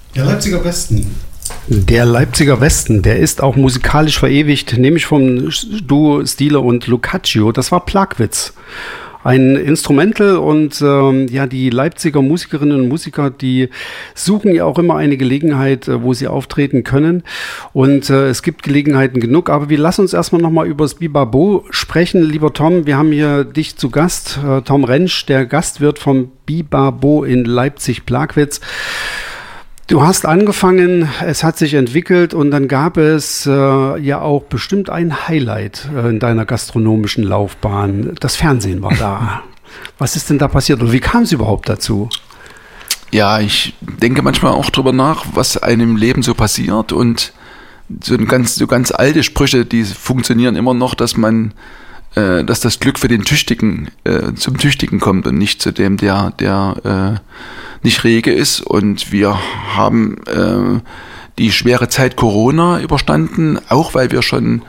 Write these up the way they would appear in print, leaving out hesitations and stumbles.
Der Leipziger Westen. Der Leipziger Westen, der ist auch musikalisch verewigt, nämlich vom Duo Stile und Lucaccio. Das war Plagwitz. Ein Instrumental und die Leipziger Musikerinnen und Musiker, die suchen ja auch immer eine Gelegenheit, wo sie auftreten können. Und es gibt Gelegenheiten genug. Aber wir lassen uns erstmal nochmal über das Bibabo sprechen. Lieber Tom, wir haben hier dich zu Gast, Tom Rentsch, der Gastwirt vom Bibabo in Leipzig-Plagwitz. Du hast angefangen, es hat sich entwickelt und dann gab es ja auch bestimmt ein Highlight in deiner gastronomischen Laufbahn. Das Fernsehen war da. Was ist denn da passiert und wie kam es überhaupt dazu? Ja, ich denke manchmal auch drüber nach, was einem im Leben so passiert und so ganz alte Sprüche, die funktionieren immer noch, dass das Glück für den Tüchtigen zum Tüchtigen kommt und nicht zu dem, der nicht rege ist. Und wir haben die schwere Zeit Corona überstanden, auch weil wir schon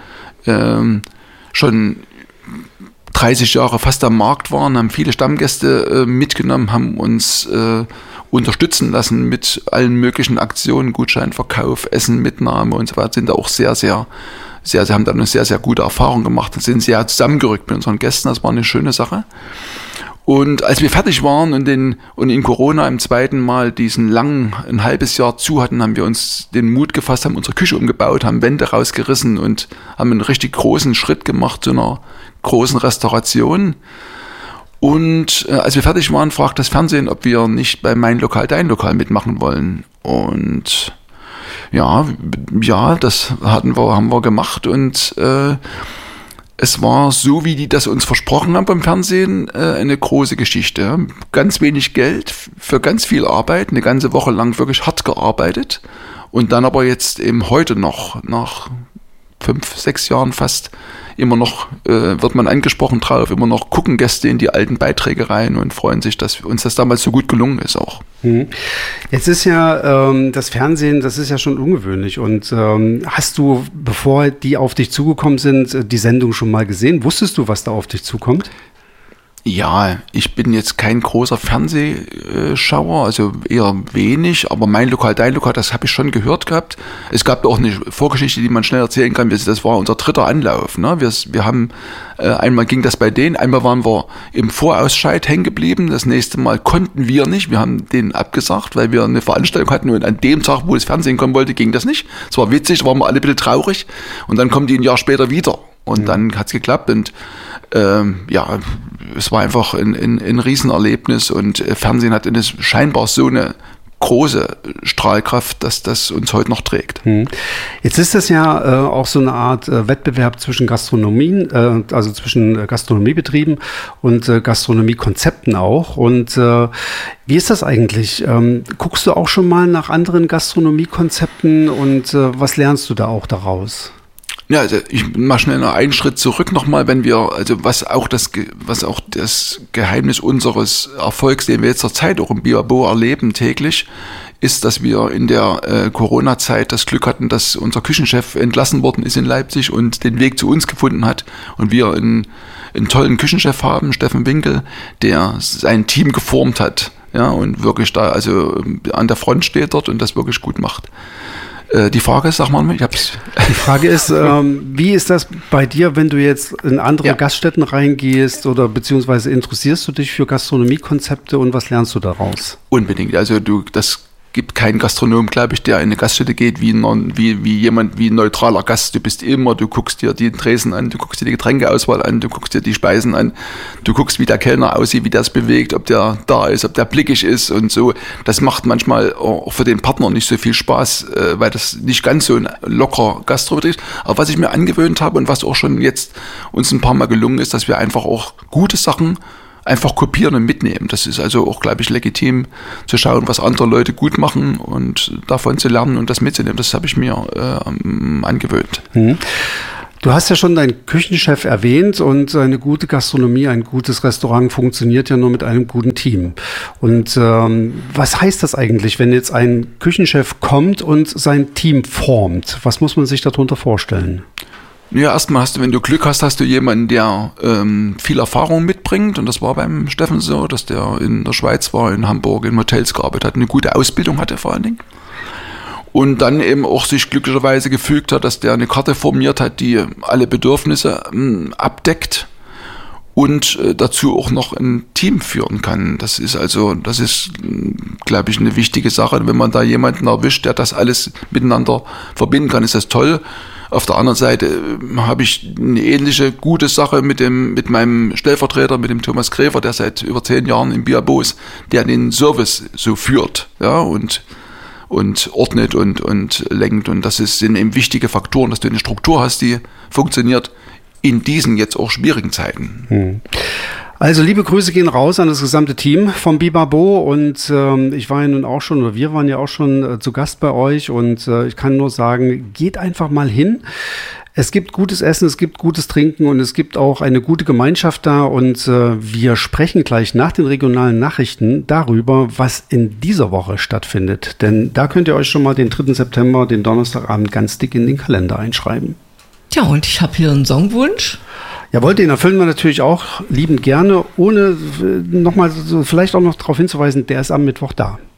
30 Jahre fast am Markt waren, haben viele Stammgäste mitgenommen, haben uns unterstützen lassen mit allen möglichen Aktionen, Gutscheinverkauf, Essen, Mitnahme und so weiter, sind da auch sehr, haben da eine sehr, sehr gute Erfahrung gemacht und sind sehr zusammengerückt mit unseren Gästen. Das war eine schöne Sache. Und als wir fertig waren und in Corona im zweiten Mal ein halbes Jahr zu hatten, haben wir uns den Mut gefasst, haben unsere Küche umgebaut, haben Wände rausgerissen und haben einen richtig großen Schritt gemacht zu einer großen Restauration. Und als wir fertig waren, fragt das Fernsehen, ob wir nicht bei Mein Lokal, Dein Lokal mitmachen wollen. Und ja, das haben wir gemacht und es war so, wie die das uns versprochen haben beim Fernsehen, eine große Geschichte. Ganz wenig Geld für ganz viel Arbeit, eine ganze Woche lang wirklich hart gearbeitet und dann aber jetzt eben heute noch, nach 5, 6 Jahren fast, immer noch wird man angesprochen drauf, immer noch gucken Gäste in die alten Beiträge rein und freuen sich, dass uns das damals so gut gelungen ist auch. Jetzt ist ja das Fernsehen, das ist ja schon ungewöhnlich und hast du, bevor die auf dich zugekommen sind, die Sendung schon mal gesehen? Wusstest du, was da auf dich zukommt? Ja, ich bin jetzt kein großer Fernsehschauer, also eher wenig, aber Mein Lokal, Dein Lokal, das habe ich schon gehört gehabt. Es gab auch eine Vorgeschichte, die man schnell erzählen kann. Das war unser 3. Anlauf. Ne? Wir haben, einmal ging das bei denen, einmal waren wir im Vorausscheid hängen geblieben, das nächste Mal konnten wir nicht. Wir haben denen abgesagt, weil wir eine Veranstaltung hatten und an dem Tag, wo das Fernsehen kommen wollte, ging das nicht. Es war witzig, da waren wir alle ein bisschen traurig und dann kommen die ein Jahr später wieder und dann hat es geklappt und es war einfach ein Riesenerlebnis und Fernsehen hat scheinbar so eine große Strahlkraft, dass das uns heute noch trägt. Jetzt ist das ja auch so eine Art Wettbewerb zwischen Gastronomien, also zwischen Gastronomiebetrieben und Gastronomiekonzepten auch. Und wie ist das eigentlich? Guckst du auch schon mal nach anderen Gastronomiekonzepten und was lernst du da auch daraus? Ja, also ich mache schnell noch einen Schritt zurück nochmal, was auch das Geheimnis unseres Erfolgs, den wir jetzt zur Zeit auch im Bibabo erleben täglich, ist, dass wir in der Corona-Zeit das Glück hatten, dass unser Küchenchef entlassen worden ist in Leipzig und den Weg zu uns gefunden hat und wir einen tollen Küchenchef haben, Steffen Winkel, der sein Team geformt hat, ja, und wirklich da also an der Front steht dort und das wirklich gut macht. Die Frage ist, sag mal, Die Frage ist, wie ist das bei dir, wenn du jetzt in andere Gaststätten reingehst oder beziehungsweise interessierst du dich für Gastronomiekonzepte und was lernst du daraus? Unbedingt, also das gibt keinen Gastronom, glaube ich, der in eine Gaststätte geht wie ein neutraler Gast. Du guckst dir die Tresen an, du guckst dir die Getränkeauswahl an, du guckst dir die Speisen an, du guckst, wie der Kellner aussieht, wie der es bewegt, ob der da ist, ob der blickig ist und so. Das macht manchmal auch für den Partner nicht so viel Spaß, weil das nicht ganz so ein lockerer Gastrobetrieb ist. Aber was ich mir angewöhnt habe und was auch schon jetzt uns ein paar Mal gelungen ist, dass wir einfach auch gute Sachen einfach kopieren und mitnehmen. Das ist also auch, glaube ich, legitim zu schauen, was andere Leute gut machen und davon zu lernen und das mitzunehmen. Das habe ich mir angewöhnt. Du hast ja schon deinen Küchenchef erwähnt und eine gute Gastronomie, ein gutes Restaurant funktioniert ja nur mit einem guten Team. Und was heißt das eigentlich, wenn jetzt ein Küchenchef kommt und sein Team formt? Was muss man sich darunter vorstellen? Ja, erstmal wenn du Glück hast, hast du jemanden, der viel Erfahrung mitbringt. Und das war beim Steffen so, dass der in der Schweiz war, in Hamburg, in Hotels gearbeitet hat, eine gute Ausbildung hatte vor allen Dingen. und dann eben auch sich glücklicherweise gefügt hat, dass der eine Karte formiert hat, die alle Bedürfnisse abdeckt und dazu auch noch ein Team führen kann. Das ist, glaube ich, eine wichtige Sache. Wenn man da jemanden erwischt, der das alles miteinander verbinden kann, ist das toll. Auf der anderen Seite habe ich eine ähnliche gute Sache mit meinem Stellvertreter, mit dem Thomas Gräfer, der seit über 10 Jahren im Biabo ist, der den Service so führt, ja, und ordnet und lenkt. Und das sind eben wichtige Faktoren, dass du eine Struktur hast, die funktioniert in diesen jetzt auch schwierigen Zeiten. Also liebe Grüße gehen raus an das gesamte Team vom Bibabo und ich war ja nun auch schon, oder wir waren ja auch schon zu Gast bei euch und ich kann nur sagen, geht einfach mal hin. Es gibt gutes Essen, es gibt gutes Trinken und es gibt auch eine gute Gemeinschaft da und wir sprechen gleich nach den regionalen Nachrichten darüber, was in dieser Woche stattfindet. Denn da könnt ihr euch schon mal den 3. September, den Donnerstagabend, ganz dick in den Kalender einschreiben. Ja, und ich habe hier einen Songwunsch. Jawohl, den erfüllen wir natürlich auch liebend gerne, ohne nochmal vielleicht auch noch darauf hinzuweisen, der ist am Mittwoch da.